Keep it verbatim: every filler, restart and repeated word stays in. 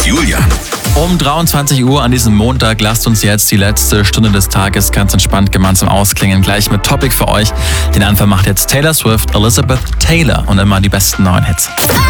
Julian. Um dreiundzwanzig Uhr an diesem Montag lasst uns jetzt die letzte Stunde des Tages ganz entspannt gemeinsam ausklingen. Gleich mit Topic für euch. Den Anfang macht jetzt Taylor Swift, Elizabeth Taylor und immer die besten neuen Hits.